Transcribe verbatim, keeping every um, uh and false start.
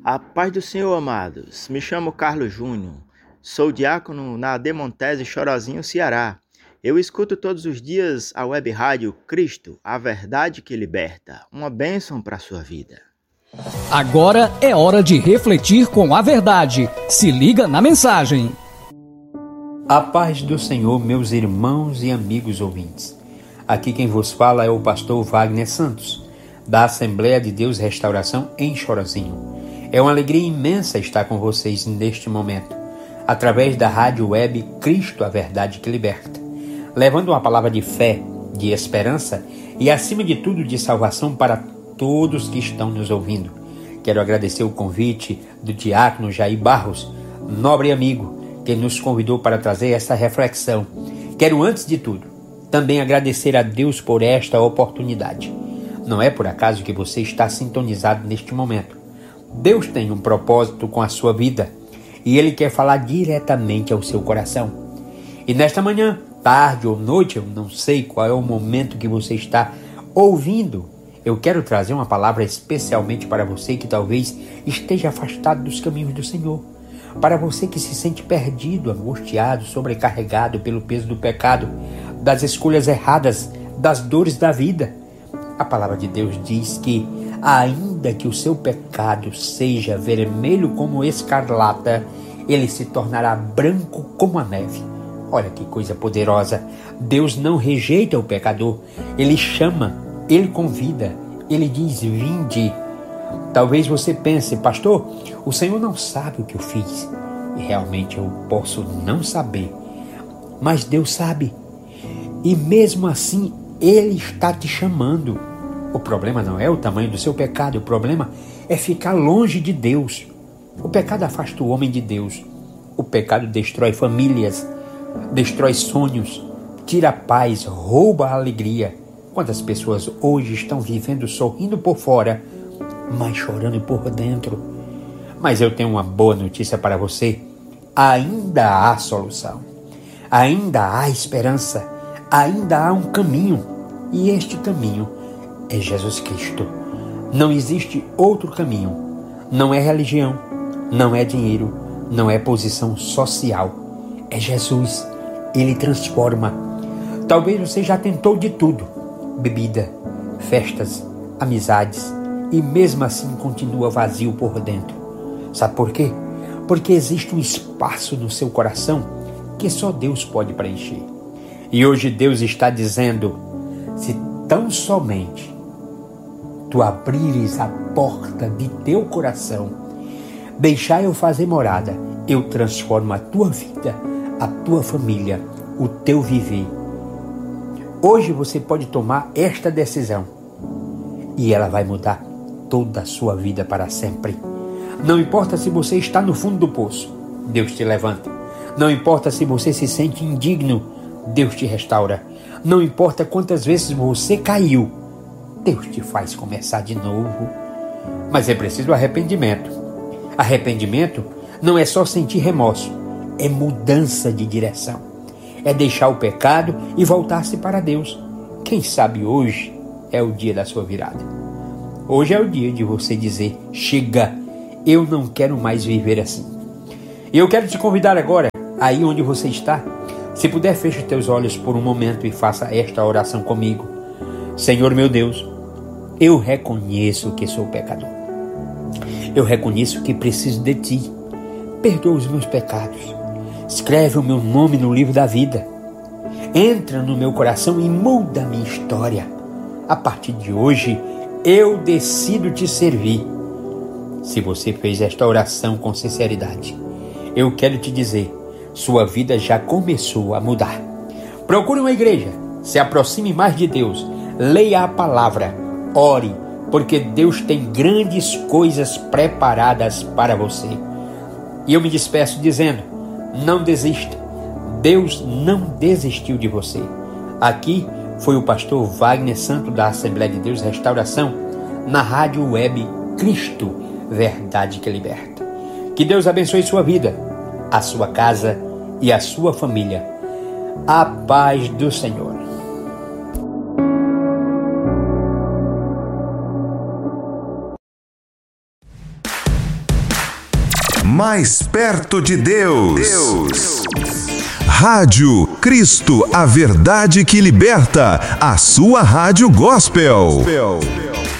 A paz do Senhor, amados. Me chamo Carlos Júnior. Sou diácono na Demontese, Chorozinho, Ceará. Eu escuto todos os dias a web rádio Cristo, a verdade que liberta. Uma bênção para a sua vida. Agora é hora de refletir com a verdade. Se liga na mensagem. A paz do Senhor, meus irmãos e amigos ouvintes. Aqui quem vos fala é o pastor Wagner Santos, da Assembleia de Deus Restauração em Chorozinho. É uma alegria imensa estar com vocês neste momento, através da rádio web Cristo, a verdade que liberta, levando uma palavra de fé, de esperança e, acima de tudo, de salvação para todos que estão nos ouvindo. Quero agradecer o convite do diácono Jair Barros, nobre amigo, que nos convidou para trazer essa reflexão. Quero, antes de tudo, também agradecer a Deus por esta oportunidade. Não é por acaso que você está sintonizado neste momento. Deus tem um propósito com a sua vida e Ele quer falar diretamente ao seu coração. E nesta manhã, tarde ou noite, eu não sei qual é o momento que você está ouvindo, eu quero trazer uma palavra especialmente para você que talvez esteja afastado dos caminhos do Senhor. Para você que se sente perdido, angustiado, sobrecarregado pelo peso do pecado, das escolhas erradas, das dores da vida. A palavra de Deus diz que, ainda que o seu pecado seja vermelho como escarlata, ele se tornará branco como a neve. Olha que coisa poderosa. Deus não rejeita o pecador. Ele chama, Ele convida, Ele diz, vinde. Talvez você pense, pastor, o Senhor não sabe o que eu fiz. E realmente eu posso não saber. Mas Deus sabe. E mesmo assim, Ele está te chamando. O problema não é o tamanho do seu pecado, o problema é ficar longe de Deus. O pecado afasta o homem de Deus. O pecado destrói famílias, destrói sonhos, tira a paz, rouba a alegria. Quantas pessoas hoje estão vivendo sorrindo por fora, mas chorando por dentro? Mas eu tenho uma boa notícia para você. Ainda há solução. Ainda há esperança. Ainda há um caminho. E este caminho é Jesus Cristo. Não existe outro caminho. Não é religião, não é dinheiro, não é posição social. É Jesus. Ele transforma. Talvez você já tentou de tudo. Bebida, festas, amizades. E mesmo assim continua vazio por dentro. Sabe por quê? Porque existe um espaço no seu coração que só Deus pode preencher. E hoje Deus está dizendo, se tão somente tu abrires a porta de teu coração, deixar eu fazer morada, eu transformo a tua vida, a tua família, o teu viver. Hoje você pode tomar esta decisão e ela vai mudar toda a sua vida para sempre. Não importa se você está no fundo do poço, Deus te levanta. Não importa se você se sente indigno, Deus te restaura. Não importa quantas vezes você caiu, Deus te faz começar de novo. Mas é preciso arrependimento. Arrependimento não é só sentir remorso, é mudança de direção. É deixar o pecado e voltar-se para Deus. Quem sabe hoje é o dia da sua virada. Hoje é o dia de você dizer, chega, eu não quero mais viver assim. E eu quero te convidar agora, aí onde você está, se puder, feche os teus olhos por um momento e faça esta oração comigo. Senhor meu Deus, eu reconheço que sou pecador. Eu reconheço que preciso de Ti. Perdoa os meus pecados. Escreve o meu nome no livro da vida. Entra no meu coração e muda a minha história. A partir de hoje, eu decido Te servir. Se você fez esta oração com sinceridade, eu quero te dizer, sua vida já começou a mudar. Procure uma igreja, se aproxime mais de Deus, leia a palavra, ore, porque Deus tem grandes coisas preparadas para você. E eu me despeço dizendo, não desista, Deus não desistiu de você. Aqui foi o pastor Wagner Santos da Assembleia de Deus Restauração, na rádio web Cristo, verdade que liberta. Que Deus abençoe sua vida, a sua casa e a sua família. A paz do Senhor. mais perto de Deus. Deus. Rádio Cristo, a verdade que liberta, a sua rádio gospel. gospel.